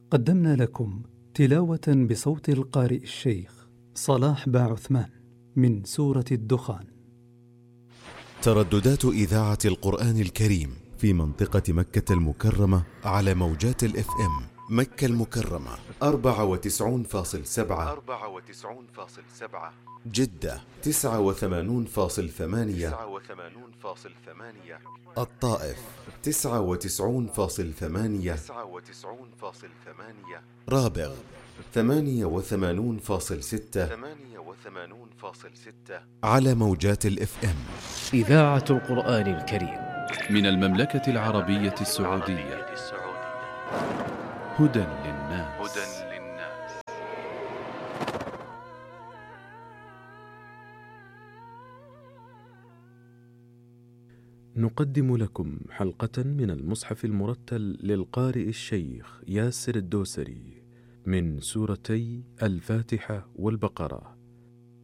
قدمنا لكم تلاوة بصوت القارئ الشيخ صلاح باعثمان من سورة الدخان. ترددات إذاعة القرآن الكريم في منطقة مكة المكرمة على موجات الاف ام مكة المكرمة 94.7، جدة 89.8، الطائف 99.8، رابغ 88.6 على موجات الاف ام. إذاعة القرآن الكريم من المملكة العربية السعودية. هدى للناس. نقدم لكم حلقة من المصحف المرتل للقارئ الشيخ ياسر الدوسري من سورتي الفاتحة والبقرة